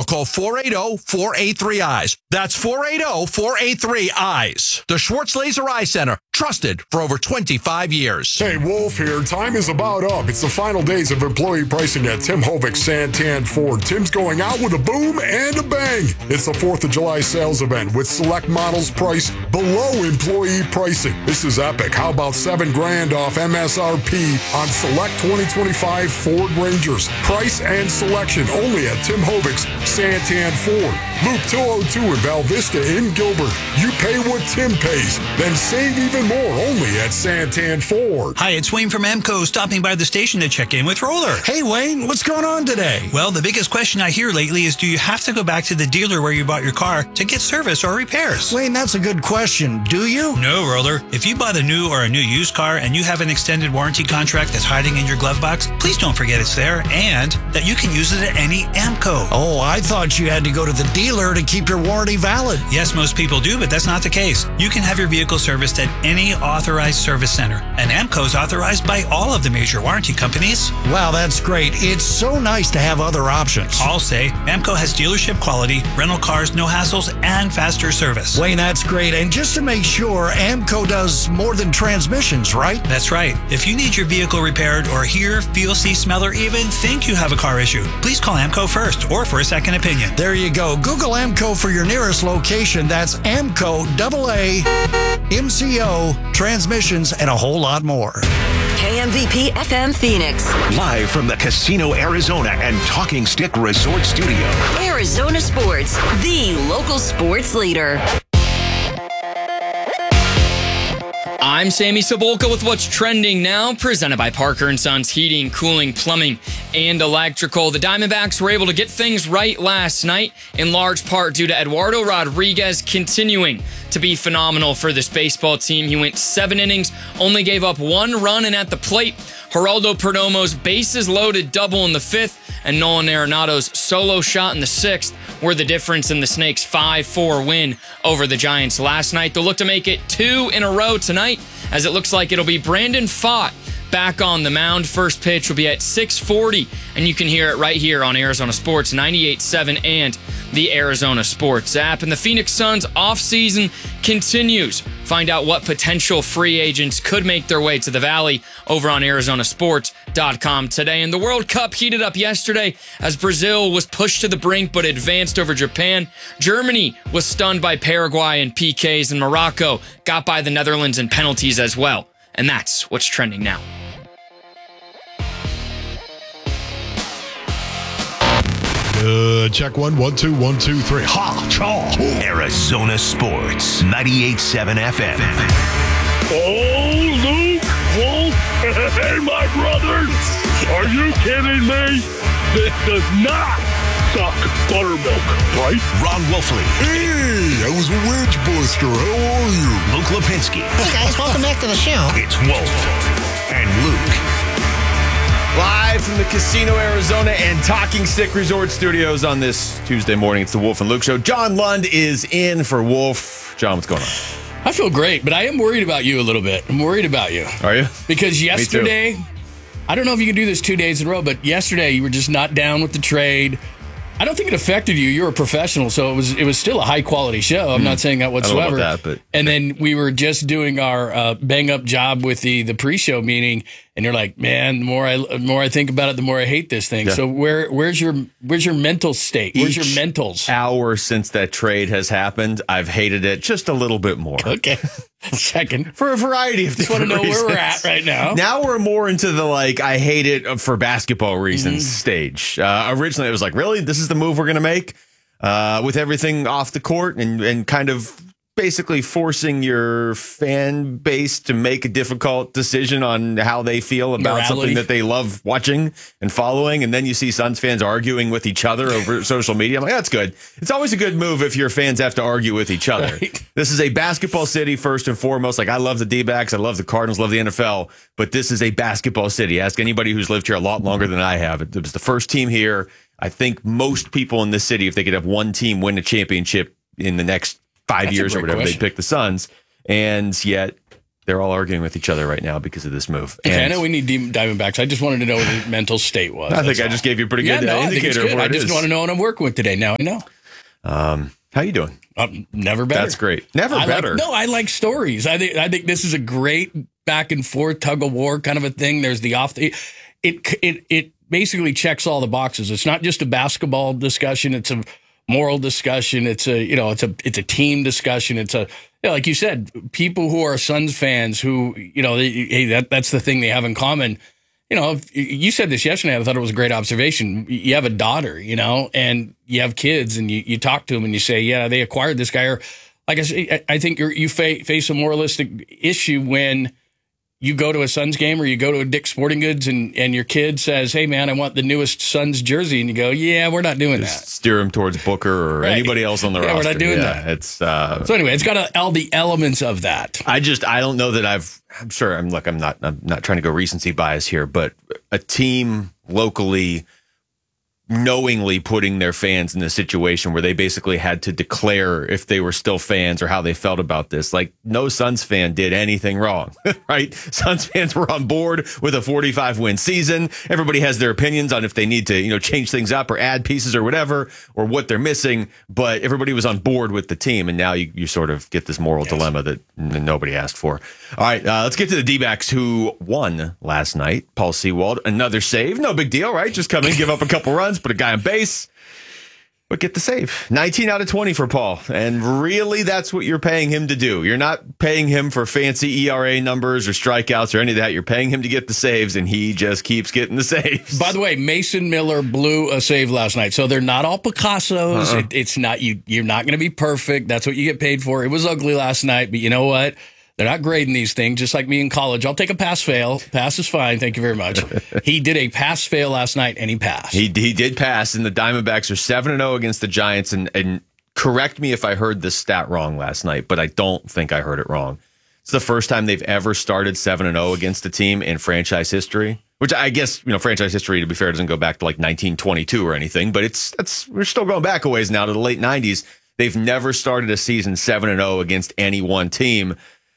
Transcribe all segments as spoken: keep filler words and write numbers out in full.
Call four eight zero, four eight three, eyes. That's four eight zero, four eight three, eyes. The Schwartz Laser Eye Center, trusted for over twenty-five years. Hey, Wolf here. Time is about up. It's the final days of employee pricing at Tim Hovik Santan Ford. Tim's going out with a boom and a bang. It's the fourth of July sales event with select models priced below employee pricing. This is epic. How about seven grand off M S R P on select twenty twenty-five Ford Rangers? Price and selection only at Tim Hovik's Santan Ford. Loop two oh two in Val Vista in Gilbert. You pay what Tim pays, then save even more only at Santan Ford. Hi, it's Wayne from Amco stopping by the station to check in with Roller. Hey, Wayne, what's going on today? Well, the biggest question I hear lately is, do you have to go back to the dealer where you bought your car to get service or repairs? Wayne, that's a good question. Do you? No, Roller. If you bought a new or a new used car and you have an extended warranty contract that's hiding in your glove box, please don't forget it's there and that you can use it at any Amco. Oh, I thought you had to go to the dealer to keep your warranty valid. Yes, most people do, but that's not the case. You can have your vehicle serviced at any authorized service center, and Amco's authorized by all of the major warranty companies. Wow, that's great. It's so nice to have other options. I'll say Amco has dealership quality, rental cars, no hassles, and faster service. Wayne, that's great. And just to make sure, Amco does more than transmissions, right? That's right. If you need your vehicle repaired or hear, feel, see, smell, or even think you have a car issue, please call Amco first or for a second opinion. There you go. Google Amco for your nearest location. That's Amco, double A, M C O, transmissions, and a whole lot more. K M V P F M Phoenix. Live from the Casino Arizona and Talking Stick Resort Studio. Arizona Sports, the local sports leader. I'm Sammy Cebulka with what's trending now, presented by Parker and Sons Heating, Cooling, Plumbing, and Electrical. The Diamondbacks were able to get things right last night, in large part due to Eduardo Rodriguez continuing to be phenomenal for this baseball team. He went seven innings, only gave up one run, and at the plate, Geraldo Perdomo's bases loaded double in the fifth, and Nolan Arenado's solo shot in the sixth were the difference in the Snakes' five four win over the Giants last night. They'll look to make it two in a row tonight, as it looks like it'll be Brandon Pfaadt back on the mound. First pitch will be at six forty, and you can hear it right here on Arizona Sports ninety-eight point seven and the Arizona Sports app. And the Phoenix Suns offseason continues. Find out what potential free agents could make their way to the Valley over on Arizona Sports dot com today. And the World Cup heated up yesterday as Brazil was pushed to the brink but advanced over Japan. Germany was stunned by Paraguay in P Ks, and Morocco got by the Netherlands in penalties as well. And that's what's trending now. Uh, check one, one, two, one, two, three. Ha, chaw. Arizona Sports, ninety-eight point seven F M. Oh, Luke, Wolf, hey, my brothers. Are you kidding me? This does not suck buttermilk, right? Ron Wolfley. Hey, I was a wedge buster. How are you? Luke Lipinski. Hey, guys, welcome back to the show. It's Wolf and Luke. Live from the Casino Arizona and Talking Stick Resort Studios on this Tuesday morning. It's the Wolf and Luke Show. John Lund is in for Wolf. John, what's going on? I feel great, but I am worried about you a little bit. I'm worried about you. Are you? Because yesterday, I don't know if you can do this two days in a row, but yesterday you were just not down with the trade. I don't think it affected you. You're a professional, so it was it was still a high quality show. I'm mm. not saying that whatsoever. I don't know about that, but and then we were just doing our uh, bang up job with the the pre show meeting, and you're like, man, the more I the more I think about it, the more I hate this thing. Yeah. So where where's your where's your mental state? Where's Each your mentals? Hour since that trade has happened, I've hated it just a little bit more. Okay. Checking for a variety of just different want to know reasons. where we're at right now. Now we're more into the like I hate it for basketball reasons mm. stage. Uh, originally, it was like, really, this is the move we're going to make uh, with everything off the court and and kind of basically forcing your fan base to make a difficult decision on how they feel about Morality. something that they love watching and following. And then you see Suns fans arguing with each other over social media. I'm like, that's good. It's always a good move if your fans have to argue with each other. Right. This is a basketball city first and foremost. Like, I love the D-backs. I love the Cardinals, love the N F L. But this is a basketball city. Ask anybody who's lived here a lot longer than I have. It was the first team here. I think most people in this city, if they could have one team win a championship in the next five That's years or whatever, question. they'd pick the Suns. And yet they're all arguing with each other right now because of this move. Okay, And I know we need Diamondbacks. I just wanted to know what the mental state was. I think That's I all. just gave you a pretty yeah, good no, uh, I think it's indicator of good. what I it just is. want to know what I'm working with today. Now I know. Um, how you doing? Um, never better. That's great. Never I better. Like, no, I like stories. I think I think this is a great back and forth tug of war kind of a thing. There's the off the it it it basically checks all the boxes. It's not just a basketball discussion. It's a moral discussion. It's a you know it's a it's a team discussion. It's a you know, like you said, people who are Suns fans who you know they, hey that that's the thing they have in common. You know, if, you said this yesterday. I thought it was a great observation. You have a daughter, you know, and you have kids, and you, you talk to them, and you say, "Yeah, they acquired this guy." Or, like I say, I think you're, you fa- face a moralistic issue when you go to a Suns game or you go to a Dick's Sporting Goods, and, and your kid says, "Hey, man, I want the newest Suns jersey," and you go, "Yeah, we're not doing Just that." steer him towards Booker or Right. anybody else on the Yeah, we're roster. not doing Yeah, that. It's uh, So anyway, it's got a, all the elements of that. I just I don't know that I've I'm sure I'm look I'm not I'm not trying to go recency bias here, but a team locally knowingly putting their fans in a situation where they basically had to declare if they were still fans or how they felt about this. Like no Suns fan did anything wrong, right? Suns fans were on board with a forty-five win season. Everybody has their opinions on if they need to, you know, change things up or add pieces or whatever, or what they're missing. But everybody was on board with the team. And now you, you sort of get this moral yes. dilemma that n- nobody asked for. All right, uh, let's get to the D-backs who won last night. Paul Sewald, another save. No big deal, right? Just come in, give up a couple runs, put a guy on base, but get the save. nineteen out of twenty for Paul. And really, that's what you're paying him to do. You're not paying him for fancy E R A numbers or strikeouts or any of that. You're paying him to get the saves, and he just keeps getting the saves. By the way, Mason Miller blew a save last night. So they're not all Picassos. Uh-uh. It, it's not you. You're not going to be perfect. That's what you get paid for. It was ugly last night, but you know what? They're not grading these things, just like me in college. I'll take a pass-fail. Pass is fine. Thank you very much. He did a pass-fail last night, and he passed. He he did pass, and the Diamondbacks are seven and oh against the Giants. And, and correct me if I heard this stat wrong last night, but I don't think I heard it wrong. It's the first time they've ever started seven and oh against a team in franchise history, which I guess, you know, franchise history, to be fair, doesn't go back to like nineteen twenty-two or anything, but it's that's we're still going back a ways now to the late nineties. They've never started a season seven and oh against any one team.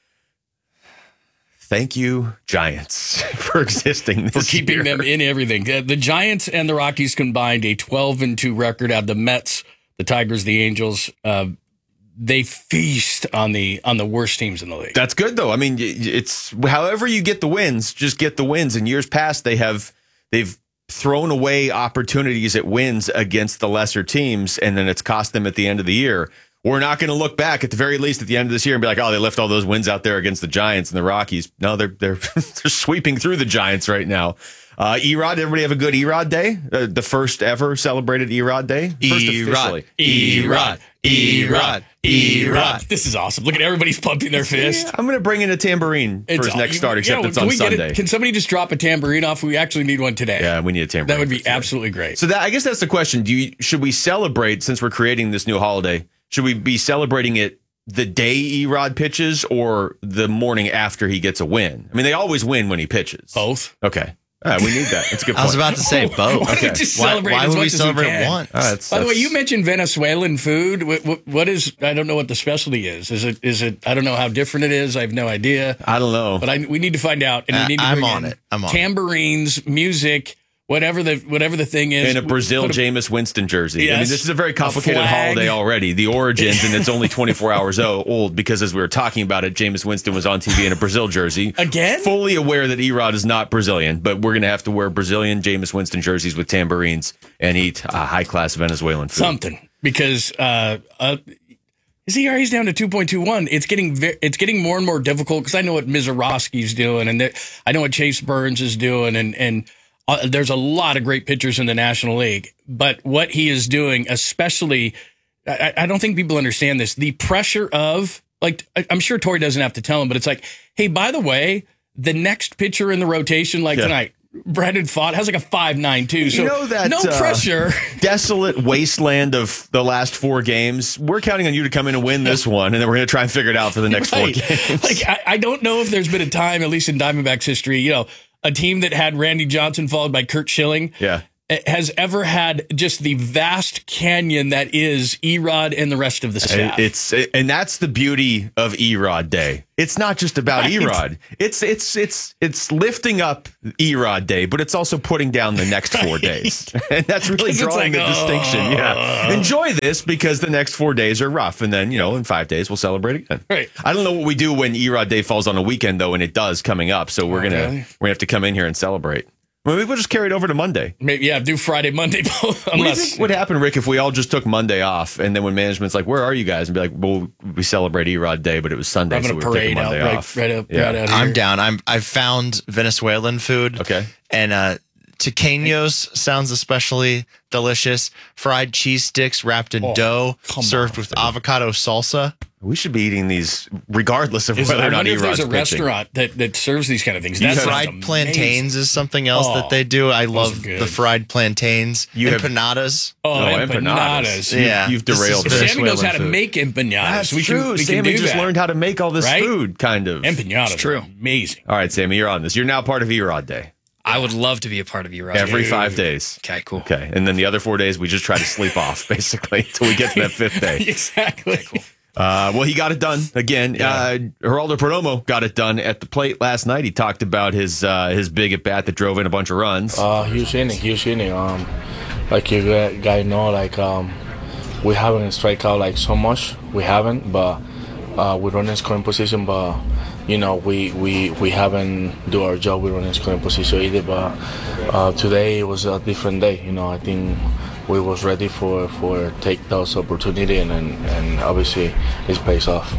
Thank you, Giants, for existing this for keeping year. them in everything. The Giants and the Rockies combined a twelve and two record. Out the Mets, the Tigers, the Angels. Uh, they feast on the on the worst teams in the league. That's good, though. I mean, it's however you get the wins, just get the wins. In years past, they have they've thrown away opportunities at wins against the lesser teams, and then it's cost them at the end of the year. We're not going to look back at the very least at the end of this year and be like, oh, they left all those wins out there against the Giants and the Rockies. No, they're they're they're sweeping through the Giants right now. Uh, E-Rod, everybody have a good E-Rod day? Uh, the first ever celebrated E-Rod day? First E-Rod, E-Rod, E-Rod, E-Rod. This is awesome. Look at everybody's pumping their fist. Yeah, I'm going to bring in a tambourine for it's, his next start, except yeah, it's on we Sunday. It? Can somebody just drop a tambourine off? We actually need one today. Yeah, we need a tambourine. That would be absolutely great. So that I guess that's the question. Do you should we celebrate, since we're creating this new holiday, should we be celebrating it the day E-Rod pitches or the morning after he gets a win? I mean, they always win when he pitches. Both. Okay. All right, we need that. That's a good point. I was about to say both. Why, okay. just why, celebrate why as would much we as celebrate we can? once? All right, that's, By the way, that's- you mentioned Venezuelan food. What, what, what is? I don't know what the specialty is. Is it? Is it? I don't know how different it is. I have no idea. I don't know. But I, we need to find out. And we Uh, need to I'm bring on in it. I'm on it. tambourines, music, whatever the whatever the thing is. in a Brazil Put a- Jameis Winston jersey. Yes. I mean, this is a very complicated A flag. holiday already. The origins, and it's only twenty-four hours old because as we were talking about it, Jameis Winston was on T V in a Brazil jersey. Again? Fully aware that E-Rod is not Brazilian, but we're going to have to wear Brazilian Jameis Winston jerseys with tambourines and eat uh, high-class Venezuelan food. something because uh, uh, his E R A is down to two point two one. It's getting ve- it's getting more and more difficult because I know what Mizorowski's doing, and that- I know what Chase Burns is doing, and and. Uh, there's a lot of great pitchers in the National League, but what he is doing, especially, I, I don't think people understand this. The pressure of, like, I, I'm sure Torrey doesn't have to tell him, but it's like, hey, by the way, the next pitcher in the rotation, like Yeah. tonight, Brandon Pfaadt has like a five nine two. So You know that, no uh, pressure. Desolate wasteland of the last four games. We're counting on you to come in and win this one, and then we're going to try and figure it out for the next Right. four games. Like, I, I don't know if there's been a time, at least in Diamondbacks history, you know, a team that had Randy Johnson followed by Kurt Schilling. Yeah. has ever had just the vast canyon that is E-Rod and the rest of the staff. It's and that's the beauty of E-Rod Day. It's not just about Right. E-Rod. It's it's it's it's lifting up E-Rod Day, but it's also putting down the next four Right. days. And that's really 'Cause it's drawing like, the distinction. Yeah. Enjoy this because the next four days are rough. And then, you know, in five days we'll celebrate again. Right. I don't know what we do when E-Rod Day falls on a weekend though, and it does coming up. So we're gonna Okay. we're gonna have to come in here and celebrate. Well, maybe we'll just carry it over to Monday. Maybe, yeah, do Friday, Monday, both. What do you Unless think would happen, Rick, if we all just took Monday off and then when management's like, where are you guys? And be like, well, we celebrate E-Rod Day, but it was Sunday, having so a we were taking parade out Monday right, off. right up, Yeah. right out here. I'm down. I'm I've found Venezuelan food. Okay. And uh tequeños sounds especially delicious. Fried cheese sticks wrapped in Oh, dough, come served on. with avocado salsa. We should be eating these regardless of Is- whether I or not wonder if E-Rod's there's a pitching. restaurant that, that serves these kind of things. You That have- sounds Fried amazing. plantains is something else Oh, that they do. I love are good. the fried plantains. You have- Empanadas. Oh, Oh, empanadas. empanadas. Yeah. You've, you've This is derailed If this. Sammy knows how to Food. make empanadas. That's we true. Can, we Sammy can do just that. learned how to make all this Right? food, kind of. Empanadas. It's true. are Amazing. All right, Sammy, you're on this. You're now part of E-Rod Day. I would love to be a part of you, right? Every five days. Okay, cool. Okay. And then the other four days, we just try to sleep off, basically, until we get to that fifth day. Exactly. Uh, well, he got it done again. Uh, Geraldo Perdomo got it done at the plate last night. He talked about his uh, his big at bat that drove in a bunch of runs. Uh, huge inning, huge inning. Um, like you gu- guys know, like um, we haven't strike out like so much. We haven't, but uh, we run in scoring position. But you know, we we we haven't do our job. We run in scoring position either. But uh, today it was a different day. You know, I think we was ready for for take those opportunity, and and, and obviously it pays off.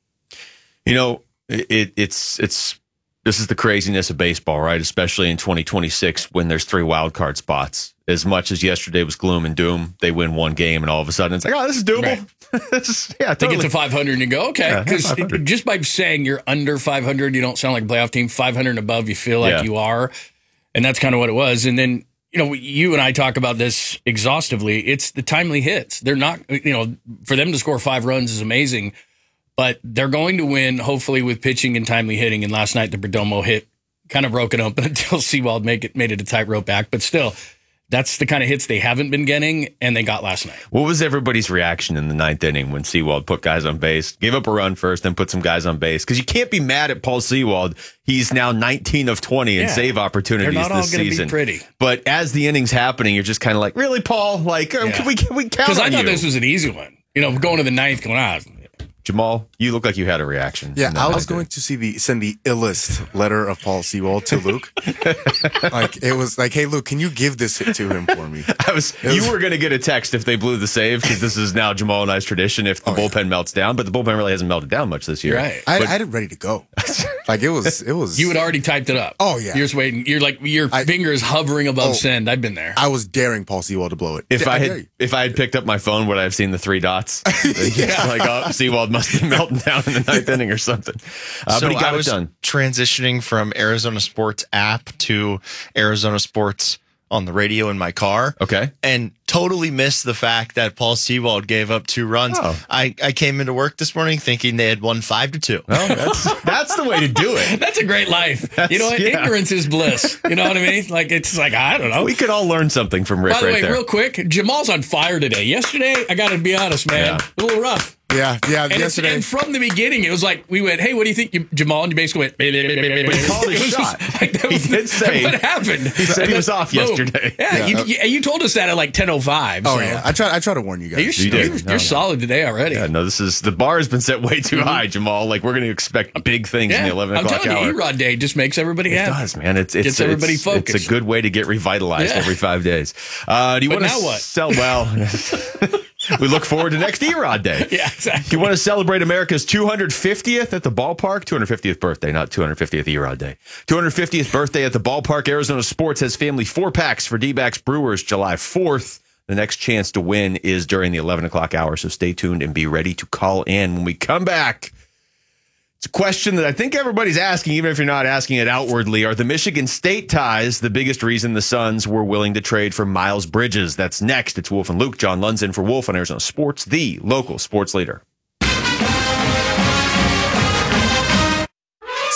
You know, it, it's it's this is the craziness of baseball, right? Especially in twenty twenty-six when there's three wild card spots. As much as yesterday was gloom and doom, they win one game, and all of a sudden it's like, oh, this is doable. This is- yeah, They totally. get to five hundred and you go, okay. Yeah, Because five hundred. just by saying you're under five hundred, you don't sound like a playoff team. five hundred and above, you feel like Yeah. you are. And that's kind of what it was. And then, you know, you and I talk about this exhaustively. It's the timely hits. They're not, you know, for them to score five runs is amazing, but they're going to win, hopefully, with pitching and timely hitting. And last night, the Perdomo hit kind of broke it open until Sewald make it, made it a tightrope act. But still, that's the kind of hits they haven't been getting, and they got last night. What was everybody's reaction in the ninth inning when Sewald put guys on base, gave up a run first, then put some guys on base? Because you can't be mad at Paul Sewald. He's now nineteen of twenty in Yeah. save opportunities They're not all this gonna be season. pretty. But as the inning's happening, you're just kind of like, really, Paul? Like, um, Yeah. can we can we count Because on I thought you? this was an easy one. You know, going to the ninth, going on. Jamal, you look like you had a reaction. Yeah, in that I was ninth going to see the send the illest letter of Paul Sewald to Luke. Like it was like, hey Luke, can you give this to him for me? I was, It was- you were going to get a text if they blew the save because this is now Jamal and I's tradition if the Oh, yeah. bullpen melts down, but the bullpen really hasn't melted down much this year. Right. I, But- I had it ready to go. Like it was, it was. You had already typed it up. Oh, yeah. You're just waiting. You're like your I- finger is hovering above Oh. send. I've been there. I was daring Paul Sewald to blow it. If Yeah, I dare had you. if I had picked up my phone, would I have seen the three dots? Like, oh, Sewald must be melting down in the ninth inning or something. Uh, so but he got I was it done. transitioning from Arizona Sports app to Arizona Sports on the radio in my car. Okay. And totally missed the fact that Paul Sewald gave up two runs. Oh. I, I came into work this morning thinking they had won five to two. Well, that's that's the way to do it. That's a great life. You know what? yeah. Ignorance is bliss. You know what I mean? Like it's like I don't know. We could all learn something from Rick By the right way, there. real quick, Jamal's on fire today. Yesterday, I got to be honest, man, Yeah. a little rough. Yeah, yeah. And, it's, yesterday, and from the beginning, it was like we went, "Hey, what do you think, you, Jamal?" And you basically went, But he called his It was shot. just like, that He was- did say- what happened. he said he was off Boom. yesterday. Yeah, Yeah. You, you, you told us that at like ten oh five. oh so. yeah, I tried. I tried to warn you guys. You're, You did. you're, No, you're no. solid today already. Yeah, no, this is the bar has been set way too high, Jamal. Like we're going to expect big things in the eleven I'm o'clock telling hour. you, E-Rod Day just makes everybody It happy. does, man. It's it's Gets everybody it's, focused. It's a good way to get revitalized Yeah. every five days. Uh, do you But want to now what? sell? Well, we look forward to next E-Rod Day. Yeah, Do exactly. you want to celebrate America's two hundred fiftieth at the ballpark? two hundred fiftieth birthday, not two hundred fiftieth E-Rod Day. two hundred fiftieth birthday at the ballpark. Arizona Sports has family four packs for D-backs Brewers July fourth. The next chance to win is during the eleven o'clock hour, so stay tuned and be ready to call in when we come back. It's a question that I think everybody's asking, even if you're not asking it outwardly. Are the Michigan State ties the biggest reason the Suns were willing to trade for Miles Bridges? That's next. It's Wolf and Luke. John Lundzen for Wolf on Arizona Sports, the local sports leader.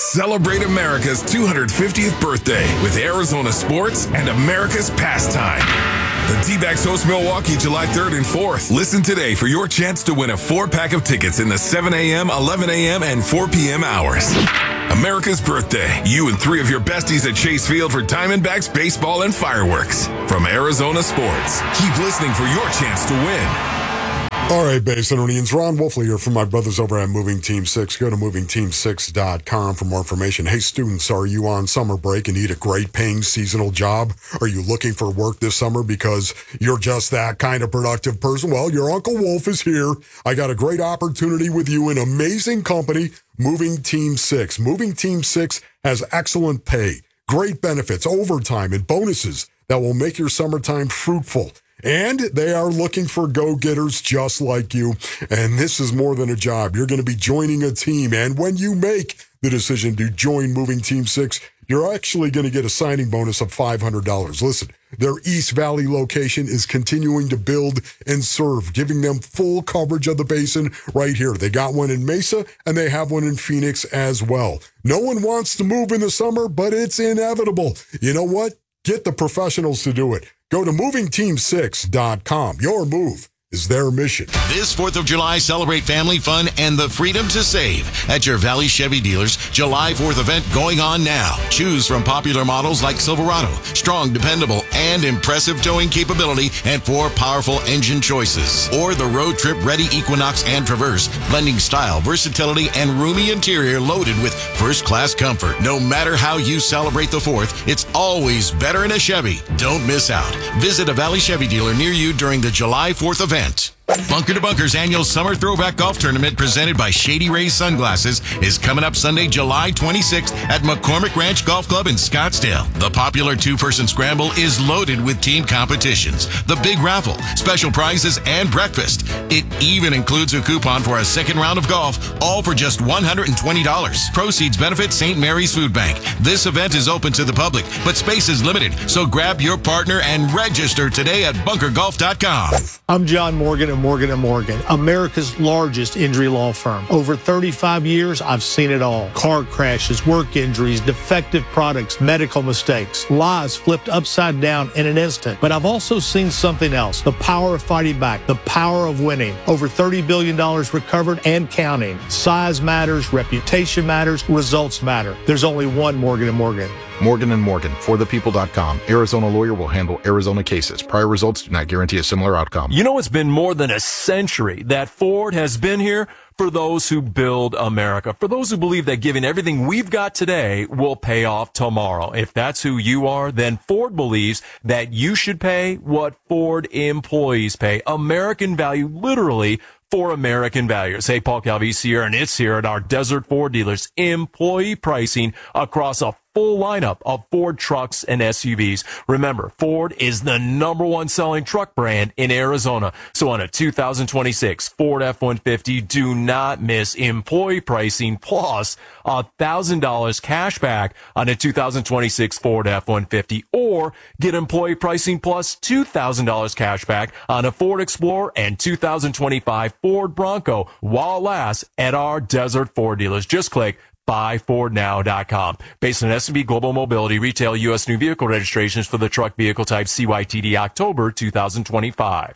Celebrate America's two hundred fiftieth birthday with Arizona sports and America's pastime. The D-backs host Milwaukee July third and fourth. Listen today for your chance to win a four-pack of tickets in the seven a.m., eleven a.m., and four p.m. hours. America's birthday. You and three of your besties at Chase Field for Diamondbacks baseball and fireworks. From Arizona Sports. Keep listening for your chance to win. All right, Bay Centurions. Ron Wolfley here from my brothers over at Moving Team six. Go to moving team six dot com for more information. Hey, students, are you on summer break and need a great paying seasonal job? Are you looking for work this summer because you're just that kind of productive person? Well, your Uncle Wolf is here. I got a great opportunity with you, an amazing company, Moving Team six. Moving Team six has excellent pay, great benefits, overtime, and bonuses that will make your summertime fruitful. And they are looking for go-getters just like you. And this is more than a job. You're going to be joining a team. And when you make the decision to join Moving Team six, you're actually going to get a signing bonus of five hundred dollars. Listen, their East Valley location is continuing to build and serve, giving them full coverage of the basin right here. They got one in Mesa, and they have one in Phoenix as well. No one wants to move in the summer, but it's inevitable. You know what? Get the professionals to do it. Go to moving team six dot com. Your move is their mission. This fourth of July, celebrate family fun and the freedom to save at your Valley Chevy dealers. July fourth event going on now. Choose from popular models like Silverado, strong, dependable, and impressive towing capability, and four powerful engine choices. Or the road trip ready Equinox and Traverse, blending style, versatility, and roomy interior loaded with first-class comfort. No matter how you celebrate the fourth, it's always better in a Chevy. Don't miss out. Visit a Valley Chevy dealer near you during the July fourth event. Bunker to Bunker's annual Summer Throwback Golf Tournament presented by Shady Rays Sunglasses is coming up Sunday, July twenty-sixth at McCormick Ranch Golf Club in Scottsdale. The popular two-person scramble is loaded with team competitions, the big raffle, special prizes, and breakfast. It even includes a coupon for a second round of golf, all for just one hundred twenty dollars. Proceeds benefit Saint Mary's Food Bank. This event is open to the public, but space is limited, so grab your partner and register today at bunker golf dot com. I'm John Morgan and Morgan and Morgan, America's largest injury law firm. Over thirty-five years, I've seen it all. Car crashes, work injuries, defective products, medical mistakes, lives flipped upside down in an instant. But I've also seen something else, the power of fighting back, the power of winning. Over thirty billion dollars recovered and counting. Size matters, reputation matters, results matter. There's only one Morgan and Morgan. Morgan and Morgan, for the people dot com. Arizona lawyer will handle Arizona cases. Prior results do not guarantee a similar outcome. You know, it's been more than a century that Ford has been here for those who build America, for those who believe that giving everything we've got today will pay off tomorrow. If that's who you are, then Ford believes that you should pay what Ford employees pay. American value, literally, for American values. Hey, Paul Calvisi here, and it's here at our Desert Ford dealers. Employee pricing across a full lineup of Ford trucks and S U Vs. Remember, Ford is the number one selling truck brand in Arizona. So on a two thousand twenty-six Ford F one fifty, do not miss employee pricing plus one thousand dollars cash back on a two thousand twenty-six Ford F one fifty, or get employee pricing plus two thousand dollars cash back on a Ford Explorer and two thousand twenty-five Ford Bronco while it lasts at our Desert Ford dealers. Just click buy ford now dot com. Based on S and P Global Mobility, retail U S new vehicle registrations for the truck vehicle type C Y T D October two thousand twenty-five.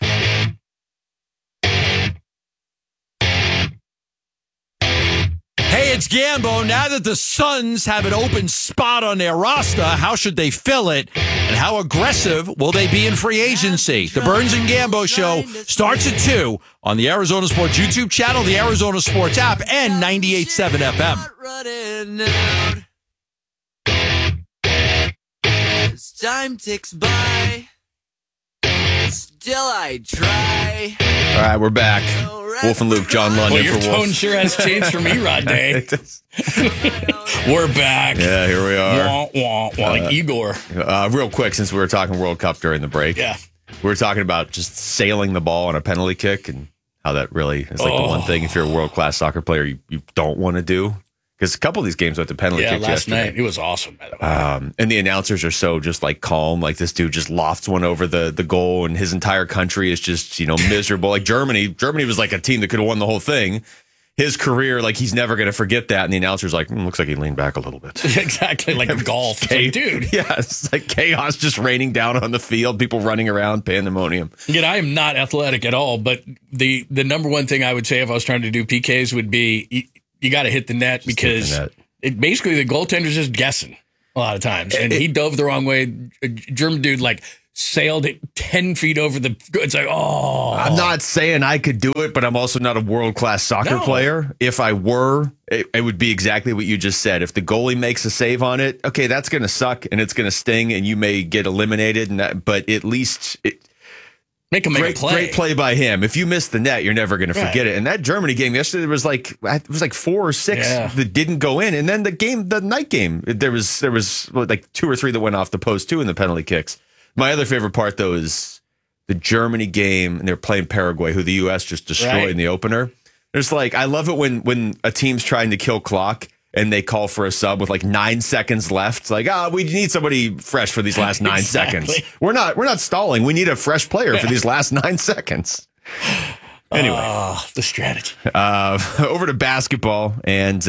Hey, it's Gambo. Now that the Suns have an open spot on their roster, how should they fill it? And how aggressive will they be in free agency? The Burns and Gambo show starts at two on the Arizona Sports YouTube channel, the Arizona Sports app, and ninety-eight point seven F M. As time ticks by, still I try. All right, we're back. Wolf and Luke, John Lund. Well, in your for Wolf. tone sure has changed for me, Rod Day. We're back. Yeah, here we are. Wah, wah, wah, like Uh, Igor. Uh, real quick, since we were talking World Cup during the break, yeah, we were talking about just sailing the ball on a penalty kick and how that really is like Oh. the one thing, if you're a world-class soccer player, you, you don't want to do. Because a couple of these games went to penalty Yeah, kicks last yesterday. night. It was awesome, by the way. Um, and the announcers are so just like calm. Like this dude just lofts one over the, the goal, and his entire country is just, you know, miserable. Like Germany, Germany was like a team that could have won the whole thing. his career, like he's never going to forget that. And the announcer's like, mm, looks like he leaned back a little bit. Exactly, like golf. It's like, dude. Yeah, it's like chaos just raining down on the field, people running around, pandemonium. Again, I am not athletic at all, but the, the number one thing I would say if I was trying to do P Ks would be you, you got to hit the net just because the net. It, basically the goaltender's just guessing a lot of times. And it, he dove the wrong way. A German dude, like, sailed it ten feet over the. It's like, oh. I'm not saying I could do it, but I'm also not a world class soccer No. player. If I were, it, it would be exactly what you just said. If the goalie makes a save on it, okay, that's going to suck and it's going to sting, and you may get eliminated. And that, but at least it. Make him make great, a play. Great play by him. If you miss the net, you're never going to forget Right. it. And that Germany game yesterday, there was like it was like four or six Yeah. that didn't go in, and then the game, the night game, there was there was like two or three that went off the post too in the penalty kicks. My other favorite part though is the Germany game, and they're playing Paraguay, who the U S just destroyed Right. in the opener. There's like I love it when when a team's trying to kill clock. And they call for a sub with like nine seconds left. It's like, ah, oh, we need somebody fresh for these last nine Exactly. seconds. We're not, we're not stalling. We need a fresh player for these last nine seconds. Anyway, oh, the strategy. Uh, over to basketball, and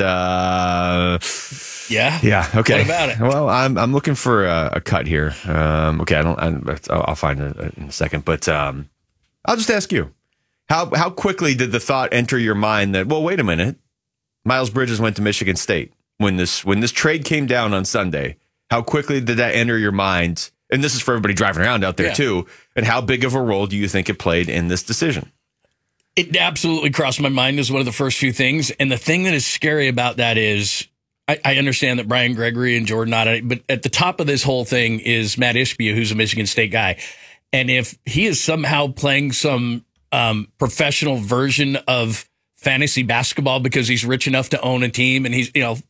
uh, Yeah, yeah, okay. What about it? Well, I'm I'm looking for a, a cut here. Um, okay, I don't. I'm, I'll I'll find it in a second, but um, I'll just ask you how how quickly did the thought enter your mind that, well, wait a minute. Miles Bridges went to Michigan State when this when this trade came down on Sunday. How quickly did that enter your mind? And this is for everybody driving around out there Yeah. too. And how big of a role do you think it played in this decision? It absolutely crossed my mind as one of the first few things. And the thing that is scary about that is I, I understand that Brian Gregory and Jordan Ott, but at the top of this whole thing is Matt Ishbia, who's a Michigan State guy. And if he is somehow playing some um, professional version of fantasy basketball because he's rich enough to own a team, and he's, you know,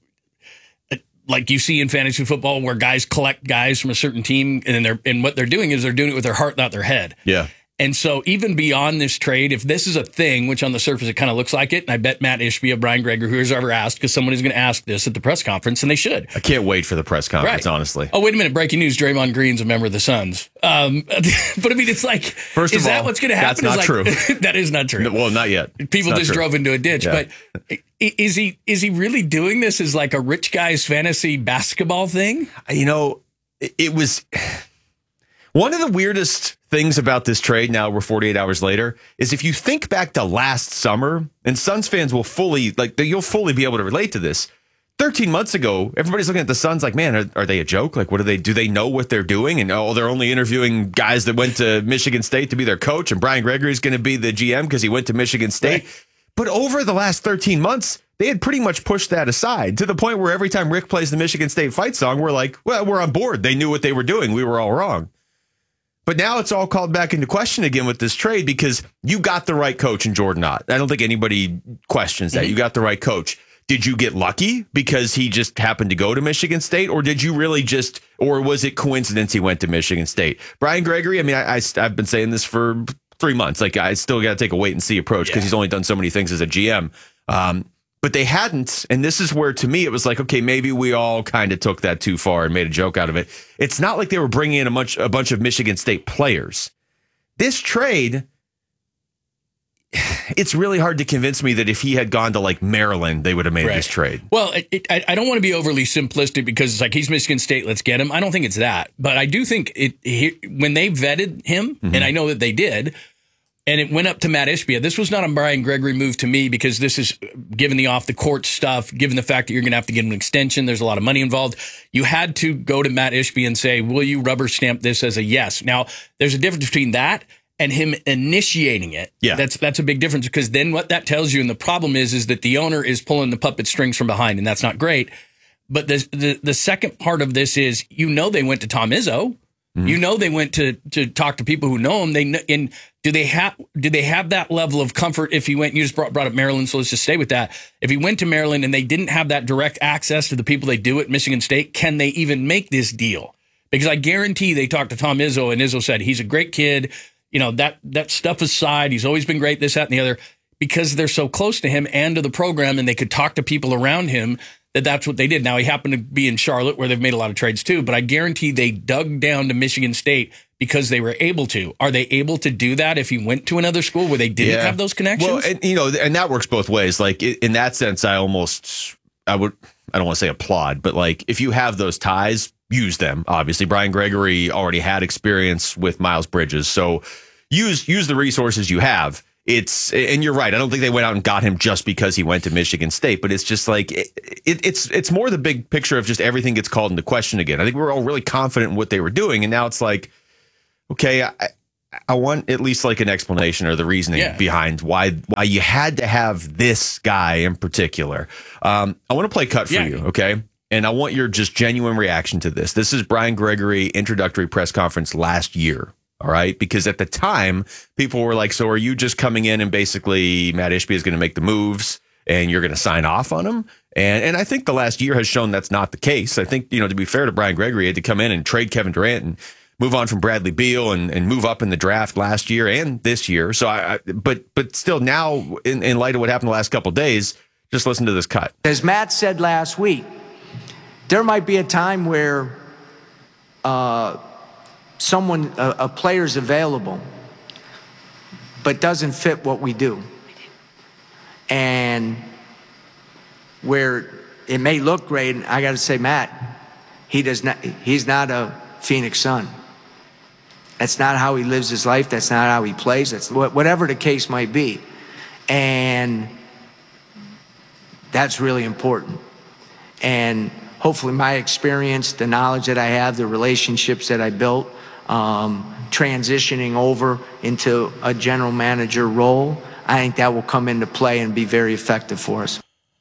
like you see in fantasy football where guys collect guys from a certain team, and then they're and what they're doing is they're doing it with their heart, not their head. Yeah. And so even beyond this trade, if this is a thing, which on the surface it kind of looks like it, and I bet Matt Ishbia, Brian Gregory, whoever's ever asked, because someone is going to ask this at the press conference, and they should. I can't wait for the press conference, Right. honestly. Oh, wait a minute. Breaking news. Draymond Green's a member of the Suns. Um, but I mean, it's like, First is of that all, what's going to happen? that's not Is like, true. That is not true. No, well, not yet. People It's not just true. drove into a ditch. Yeah. But i- is he is he really doing this as like a rich guy's fantasy basketball thing? You know, it, it was one of the weirdest things about this trade. Now we're forty-eight hours later, is if you think back to last summer, and Suns fans will fully like you'll fully be able to relate to this. thirteen months ago, everybody's looking at the Suns like, man, are, are they a joke? Like, what do they do? They know what they're doing, and oh, they're only interviewing guys that went to Michigan State to be their coach, and Brian Gregory is going to be the G M because he went to Michigan State. Right. But over the last thirteen months, they had pretty much pushed that aside to the point where every time Rick plays the Michigan State fight song, we're like, well, we're on board. They knew what they were doing. We were all wrong. But now it's all called back into question again with this trade because you got the right coach in Jordan Ott. I don't think anybody questions that. Mm-hmm. You got the right coach. Did you get lucky because he just happened to go to Michigan State, or did you really just, or was it coincidence he went to Michigan State? Brian Gregory, I mean, I, I, I've been saying this for three months. Like, I still got to take a wait and see approach because yeah. he's only done so many things as a G M. Um, but they hadn't. And this is where, to me, it was like, okay, maybe we all kind of took that too far and made a joke out of it. It's not like they were bringing in a bunch, a bunch of Michigan State players. This trade, it's really hard to convince me that if he had gone to like Maryland, they would have made right. this trade. Well, it, it, I, I don't want to be overly simplistic because it's like, he's Michigan State, let's get him. I don't think it's that. But I do think it he, when they vetted him, mm-hmm. and I know that they did, and it went up to Matt Ishbia. This was not a Brian Gregory move to me because this is, given the off-the-court stuff, given the fact that you're going to have to give him an extension, there's a lot of money involved. You had to go to Matt Ishbia and say, will you rubber stamp this as a yes? Now, there's a difference between that and him initiating it. Yeah. That's that's a big difference because then what that tells you, and the problem is, is that the owner is pulling the puppet strings from behind, and that's not great. But the the, the second part of this is, you know, they went to Tom Izzo. Mm-hmm. You know, they went to to talk to people who know him. They and do they have do they have that level of comfort if he went? You just brought, brought up Maryland, so let's just stay with that. If he went to Maryland and they didn't have that direct access to the people they do at Michigan State, can they even make this deal? Because I guarantee they talked to Tom Izzo, and Izzo said he's a great kid. You know, that that stuff aside, he's always been great, this, that, and the other, because they're so close to him and to the program, and they could talk to people around him, that that's what they did. Now, he happened to be in Charlotte, where they've made a lot of trades too, but I guarantee they dug down to Michigan State because they were able to. Are they able to do that if he went to another school where they didn't Yeah. have those connections? Well, and, you know, and that works both ways. Like i- in that sense, I almost, I would, I don't want to say applaud, but like if you have those ties, use them. Obviously, Brian Gregory already had experience with Miles Bridges, so use use the resources you have. It's and you're right. I don't think they went out and got him just because he went to Michigan State, but it's just like it, it, it's it's more the big picture of just everything gets called into question again. I think we were all really confident in what they were doing, and now it's like, okay, I, I want at least like an explanation or the reasoning Yeah. behind why why you had to have this guy in particular. Um, I want to play cut for Yeah. you, okay? And I want your just genuine reaction to this. This is Brian Gregory introductory press conference last year. All right. Because at the time, people were like, so are you just coming in and basically Matt Ishbia is going to make the moves and you're going to sign off on him? And and I think the last year has shown that's not the case. I think, you know, to be fair to Brian Gregory, he had to come in and trade Kevin Durant and move on from Bradley Beal and, and move up in the draft last year and this year. So I, I but but still now, in, in light of what happened the last couple of days, just listen to this cut. As Matt said last week, there might be a time where uh, someone, a, a player's available, but doesn't fit what we do. And where it may look great, I got to say, Matt, he does not, he's not a Phoenix Sun. That's not how he lives his life. That's not how he plays. That's whatever the case might be. And that's really important. And hopefully my experience, the knowledge that I have, the relationships that I built, um, transitioning over into a general manager role, I think that will come into play and be very effective for us.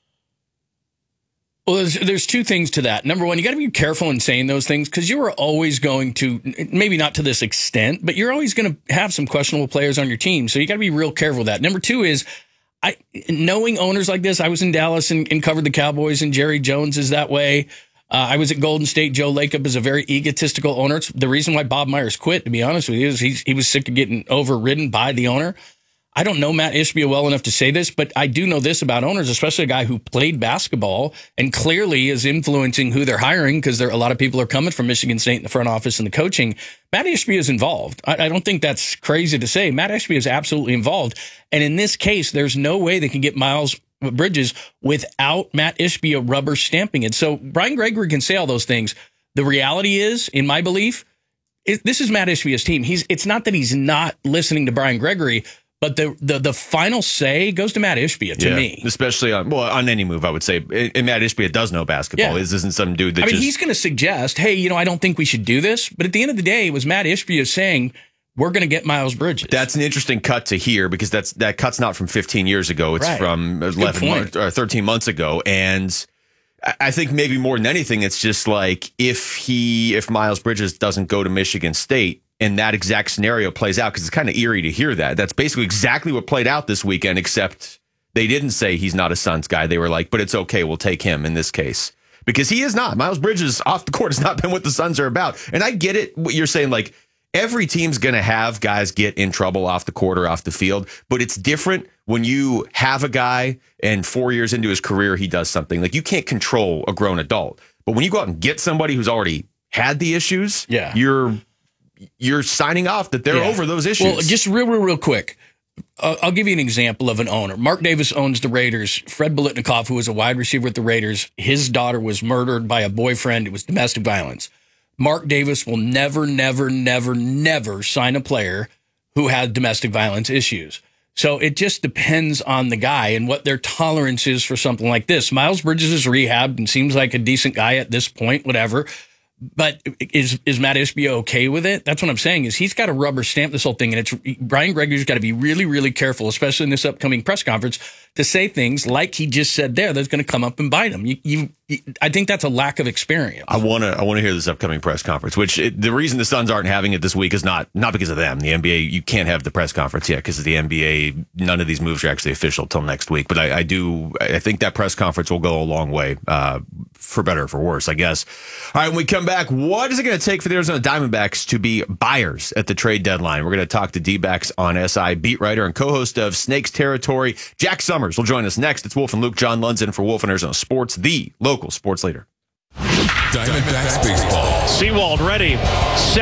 Well, there's, there's two things to that. Number one, you got to be careful in saying those things because you are always going to, maybe not to this extent, but you're always going to have some questionable players on your team. So you got to be real careful with that. Number two is, I knowing owners like this, I was in Dallas and, and covered the Cowboys, and Jerry Jones is that way. Uh, I was at Golden State. Joe Lacob is a very egotistical owner. It's the reason why Bob Myers quit, to be honest with you, is he's, he was sick of getting overridden by the owner. I don't know Matt Ishbia well enough to say this, but I do know this about owners, especially a guy who played basketball and clearly is influencing who they're hiring because there a lot of people are coming from Michigan State in the front office and the coaching. Matt Ishbia is involved. I, I don't think that's crazy to say. Matt Ishbia is absolutely involved. And in this case, there's no way they can get Miles Bridges without Matt Ishbia rubber stamping it. So Brian Gregory can say all those things. The reality is, in my belief, it, this is Matt Ishbia's team. He's It's not that he's not listening to Brian Gregory, but the, the the final say goes to Matt Ishbia, to yeah, me. especially on well on any move, I would say. And Matt Ishbia does know basketball. Yeah. This isn't some dude that I mean, just he's going to suggest, hey, you know, I don't think we should do this. But at the end of the day, it was Matt Ishbia saying, we're going to get Miles Bridges. That's an interesting cut to hear because that's that cut's not from fifteen years ago. It's Right. from eleven months or thirteen months ago. And I- I think maybe more than anything, it's just like if he if Miles Bridges doesn't go to Michigan State, and that exact scenario plays out, because it's kind of eerie to hear that. That's basically exactly what played out this weekend, except they didn't say he's not a Suns guy. They were like, but it's okay, we'll take him in this case. Because he is not. Miles Bridges off the court has not been what the Suns are about. And I get it, what you're saying, like, every team's going to have guys get in trouble off the court or off the field, but it's different when you have a guy and four years into his career, he does something. Like, you can't control a grown adult. But when you go out and get somebody who's already had the issues, yeah. you're... you're signing off that they're Yeah. over those issues. Well, just real, real, real quick. Uh, I'll give you an example of an owner. Mark Davis owns the Raiders. Fred Biletnikoff, who was a wide receiver at the Raiders, his daughter was murdered by a boyfriend. It was domestic violence. Mark Davis will never, never, never, never sign a player who had domestic violence issues. So it just depends on the guy and what their tolerance is for something like this. Miles Bridges is rehabbed and seems like a decent guy at this point, whatever. But is is Matt Ishbia okay with it? That's what I'm saying, is he's got to rubber stamp this whole thing. And it's Brian Gregory's got to be really, really careful, especially in this upcoming press conference, to say things like he just said there that's going to come up and bite him. You, you, I think that's a lack of experience. I want to I want to hear this upcoming press conference, which it, the reason the Suns aren't having it this week is not not because of them. The N B A, you can't have the press conference yet because of the N B A. None of these moves are actually official till next week. But I, I do I think that press conference will go a long way, uh, for better or for worse, I guess. All right, when we come back, what is it going to take for the Arizona Diamondbacks to be buyers at the trade deadline? We're going to talk to D-backs on S I beat writer and co-host of Snakes Territory, Jack Summers, will join us next. It's Wolf and Luke, John Lundzen for Wolf and Arizona Sports, the local sports leader. Diamondbacks baseball. Seawald ready, set,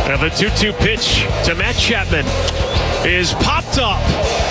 And the two two pitch to Matt Chapman is popped up.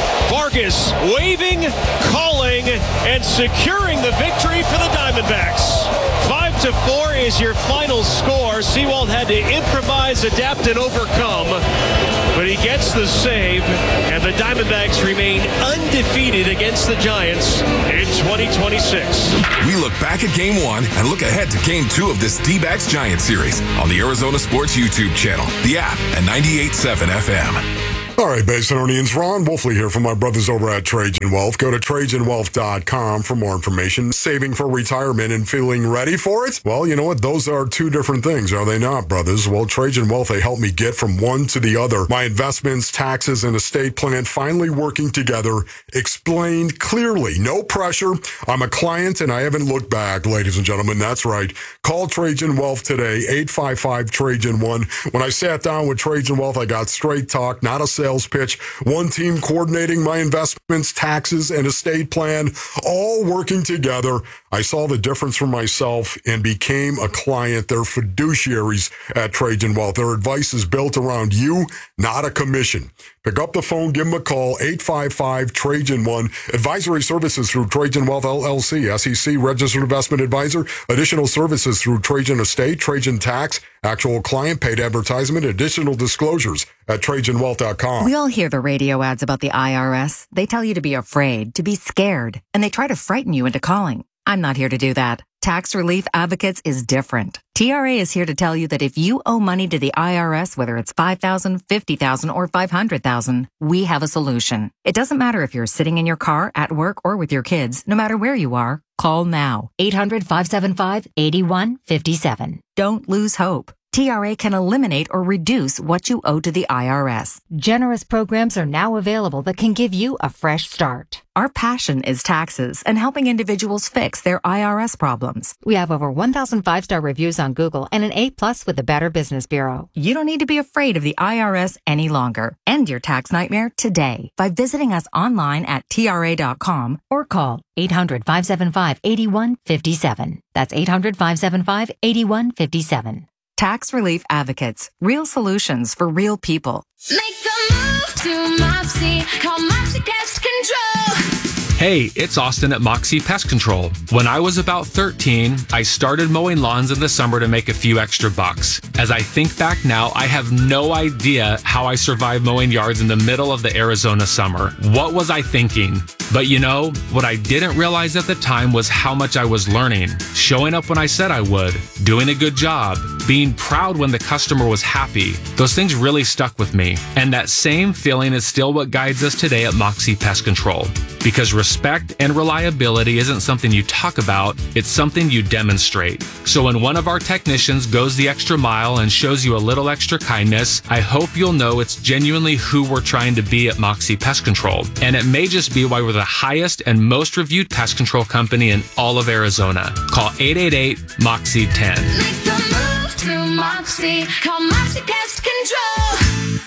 Vargas waving, calling, and securing the victory for the Diamondbacks. Five to four is your final score. Seawald had to improvise, adapt, and overcome, but he gets the save, and the Diamondbacks remain undefeated against the Giants in twenty twenty-six. We look back at Game One and look ahead to Game Two of this D-backs Giants series on the Arizona Sports YouTube channel, the app, and ninety-eight point seven F M. All right, Basinonians, Ron Wolfley here from my brothers over at Trajan Wealth. Go to Trajan Wealth dot com for more information. Saving for retirement and feeling ready for it? Well, you know what? Those are two different things, are they not, brothers? Well, Trajan Wealth, they help me get from one to the other. My investments, taxes, and estate plan finally working together, explained clearly. No pressure. I'm a client, and I haven't looked back, ladies and gentlemen. That's right. Call Trajan Wealth today, eight five five, Trajan one. When I sat down with Trajan Wealth, I got straight talk, not a sales pitch. One team coordinating my investments, taxes, and estate plan, all working together. I saw the difference for myself and became a client. They're fiduciaries at Trajan Wealth. Their advice is built around you, not a commission. Pick up the phone, give them a call, eight five five, Trajan one. Advisory services through Trajan Wealth, L L C, S E C, Registered Investment Advisor. Additional services through Trajan Estate, Trajan Tax, actual client, paid advertisement, additional disclosures at Trajan Wealth dot com. We all hear the radio ads about the I R S. They tell you to be afraid, to be scared, and they try to frighten you into calling. I'm not here to do that. Tax Relief Advocates is different. T R A is here to tell you that if you owe money to the I R S, whether it's five thousand dollars, fifty thousand dollars, or five hundred thousand dollars, we have a solution. It doesn't matter if you're sitting in your car, at work, or with your kids. No matter where you are, call now. eight hundred, five seven five, eight one five seven. Don't lose hope. T R A can eliminate or reduce what you owe to the I R S. Generous programs are now available that can give you a fresh start. Our passion is taxes and helping individuals fix their I R S problems. We have over one thousand five-star reviews on Google and an A plus with the Better Business Bureau. You don't need to be afraid of the I R S any longer. End your tax nightmare today by visiting us online at T R A dot com or call eight hundred, five seven five, eight one five seven. That's eight hundred, five seven five, eight one five seven. Tax Relief Advocates. Real solutions for real people. Make the move to Mopsy. Call Mopsy Pest Control. Hey, it's Austin at Moxie Pest Control. When I was about thirteen, I started mowing lawns in the summer to make a few extra bucks. As I think back now, I have no idea how I survived mowing yards in the middle of the Arizona summer. What was I thinking? But you know, what I didn't realize at the time was how much I was learning. Showing up when I said I would, doing a good job, being proud when the customer was happy. Those things really stuck with me. And that same feeling is still what guides us today at Moxie Pest Control. Because respect and reliability isn't something you talk about, it's something you demonstrate. So when one of our technicians goes the extra mile and shows you a little extra kindness, I hope you'll know it's genuinely who we're trying to be at Moxie Pest Control. And it may just be why we're the highest and most reviewed pest control company in all of Arizona. Call eight eight eight, M O X I E ten. Make the move to Mopsy. Call Mopsy Pest Control.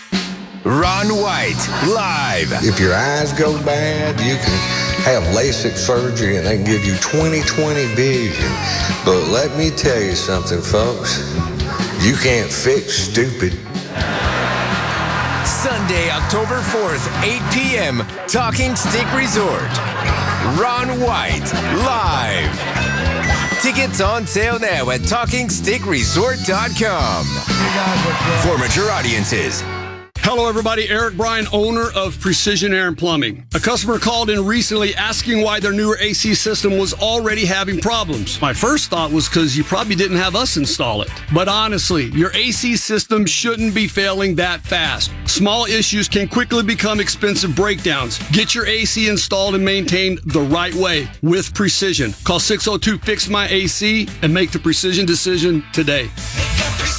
Ron White, live. If your eyes go bad, you can have LASIK surgery and they can give you twenty twenty vision. But let me tell you something, folks. You can't fix stupid. Sunday, October fourth, eight p.m., Talking Stick Resort. Ron White, live. Tickets on sale now at talking stick resort dot com. For mature audiences. Hello, everybody. Eric Bryan, owner of Precision Air and Plumbing. A customer called in recently asking why their newer A C system was already having problems. My first thought was because you probably didn't have us install it. But honestly, your A C system shouldn't be failing that fast. Small issues can quickly become expensive breakdowns. Get your A C installed and maintained the right way with Precision. Call six oh two, fix my A C and make the Precision decision today.